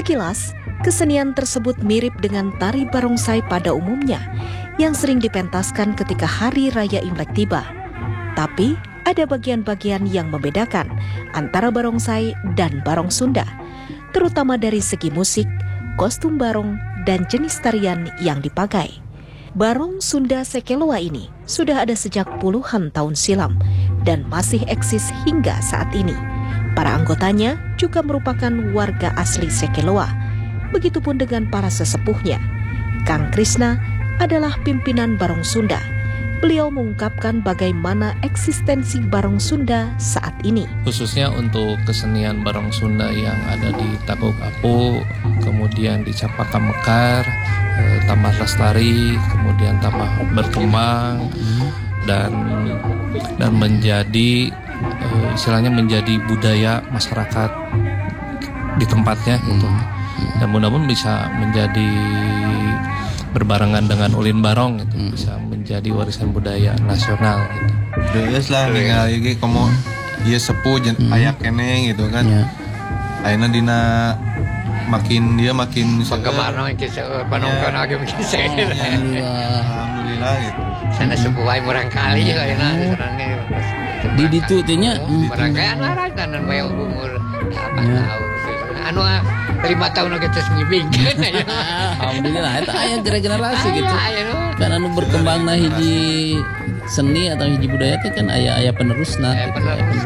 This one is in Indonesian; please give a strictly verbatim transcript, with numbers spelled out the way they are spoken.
Sekilas, kesenian tersebut mirip dengan tari barongsai pada umumnya yang sering dipentaskan ketika Hari Raya Imlek tiba. Tapi, ada bagian-bagian yang membedakan antara barongsai dan barong Sunda, terutama dari segi musik, kostum barong, dan jenis tarian yang dipakai. Barong Sunda Sekeloa ini sudah ada sejak puluhan tahun silam dan masih eksis hingga saat ini. Para anggotanya juga merupakan warga asli Sekeloa. Begitupun dengan para sesepuhnya. Kang Krisna adalah pimpinan Barong Sunda. Beliau mengungkapkan bagaimana eksistensi Barong Sunda saat ini. Khususnya untuk kesenian Barong Sunda yang ada di Tagok-Apu, kemudian di Capaka Mekar, eh, Taman Lestari, kemudian Taman Berkembang, dan dan menjadi eh, istilahnya menjadi budaya masyarakat di tempatnya gitu. Dan mudah-mudahan bisa menjadi berbarengan dengan Ulin Barong gitu, hmm. bisa menjadi warisan budaya nasional gitu. Terus lah ningali lagi komo ieu sepuh hmm. aya keneng gitu kan. Ya. Ayeuna dina makin dia makin penggemar ke panongton age makin seueur. Alhamdulillah gitu. Sana sepuh wae murang kali ayeuna sareng di ditu teh nya barangkali larang kanan bae umur apa tahu. Anu lima tahun kita ngibingkeun aya. Alhamdulillah eta aya generasi gitu. Kan anu berkembang na hiji seni atau hiji budaya teh kan aya aya penerusna. Aya penerus.